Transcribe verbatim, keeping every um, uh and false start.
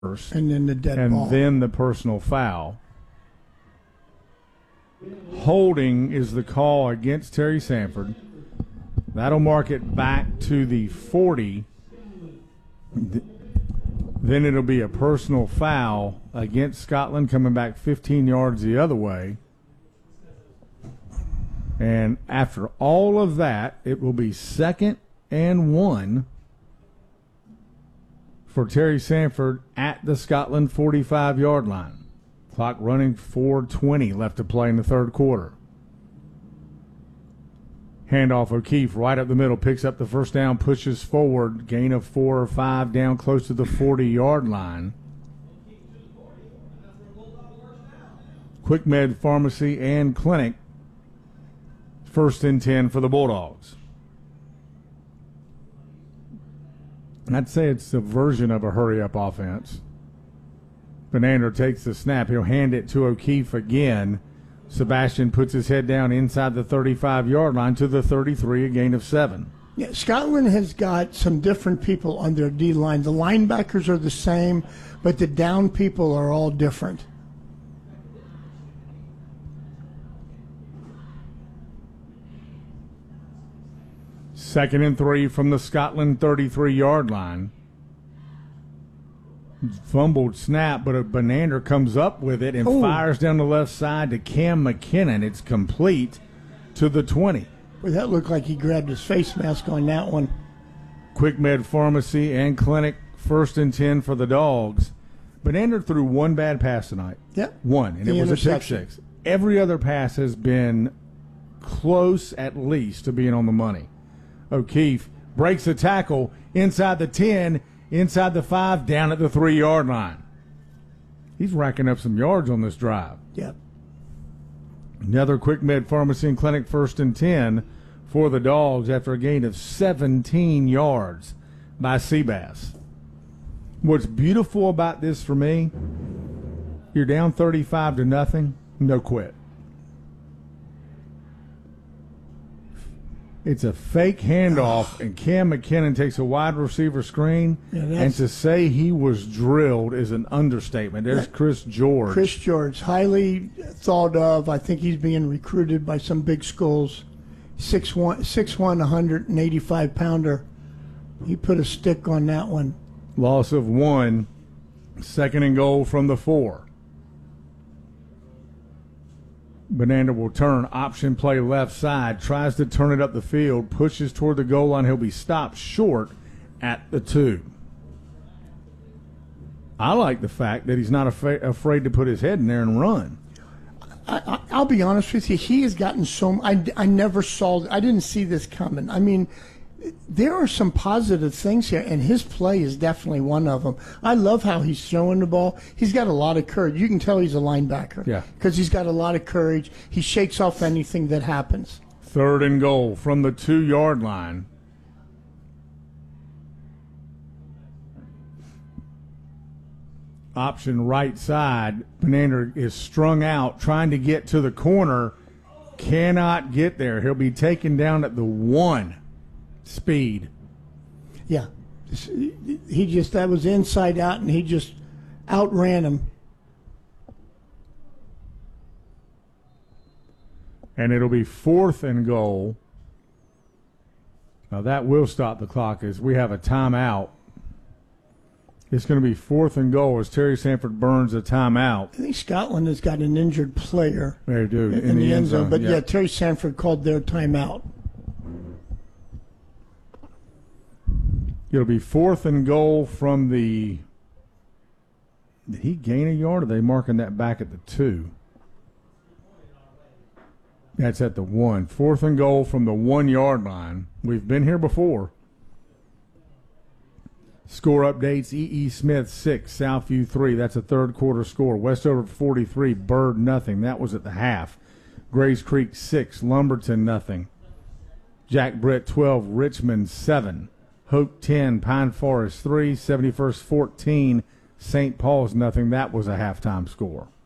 first, and then the dead and ball. then the personal foul. Holding is the call against Terry Sanford. That'll mark it back to the forty. Then it'll be a personal foul against Scotland, coming back fifteen yards the other way. And after all of that, it will be second and one for Terry Sanford at the Scotland forty-five-yard line. Clock running, four twenty left to play in the third quarter. Handoff O'Keefe right up the middle, picks up the first down, pushes forward, gain of four or five down close to the forty-yard line. Quick Med Pharmacy and Clinic, first and ten for the Bulldogs. I'd say it's a version of a hurry-up offense. Benander takes the snap. He'll hand it to O'Keefe again. Sebastian puts his head down inside the thirty-five-yard line to the thirty-three, a gain of seven. Yeah, Scotland has got some different people on their D-line. The linebackers are the same, but the down people are all different. Second and three from the Scotland thirty-three-yard line. Fumbled snap, but a Benander comes up with it and Ooh. fires down the left side to Cam McKinnon. It's complete to the twenty. Well, that looked like he grabbed his face mask on that one. Quick Med Pharmacy and Clinic, first and ten for the Dogs. Benander threw one bad pass tonight. Yep. One, and The it was a pick interception. six. Every other pass has been close at least to being on the money. O'Keefe breaks the tackle inside the ten, inside the five, down at the three-yard line. He's racking up some yards on this drive. Yep. Another Quick Med Pharmacy and Clinic, first and ten for the Dogs after a gain of seventeen yards by Seabass. What's beautiful about this for me, you're down thirty-five to nothing, no quit. It's a fake handoff, and Cam McKinnon takes a wide receiver screen, Yeah, and to say he was drilled is an understatement. There's Chris George. Chris George, highly thought of. I think he's being recruited by some big schools. six one, six one, one eighty-five pounder. He put a stick on that one. Loss of one, second and goal from the four. Benander will turn, option play left side, tries to turn it up the field, pushes toward the goal line. He'll be stopped short at the two. I like the fact that he's not af- afraid to put his head in there and run. I, I, I'll be honest with you. He has gotten so. I, I never saw. I didn't see this coming. I mean, there are some positive things here, and his play is definitely one of them. I love how he's throwing the ball. He's got a lot of courage. You can tell he's a linebacker. Yeah. Because he's got a lot of courage. He shakes off anything that happens. Third and goal from the two-yard line. Option right side. Benander is strung out, trying to get to the corner. Cannot get there. He'll be taken down at the one. Speed. Yeah. He just, that was inside out, and he just outran him. And it'll be fourth and goal. Now that will stop the clock as we have a timeout. It's going to be fourth and goal as Terry Sanford burns a timeout. I think Scotland has got an injured player They do, in, in, the, end zone. But, yeah. yeah, Terry Sanford called their timeout. It'll be fourth and goal from the – did he gain a yard, or are they marking that back at the two? That's at the one. Fourth and goal from the one-yard line. We've been here before. Score updates, E E. Smith six, Southview three. That's a third-quarter score. Westover forty-three, Bird nothing. That was at the half. Grays Creek six, Lumberton nothing. Jack Britt twelve, Richmond seven. Hope ten, Pine Forest three, seventy-first fourteen, Saint Paul's nothing. That was a halftime score.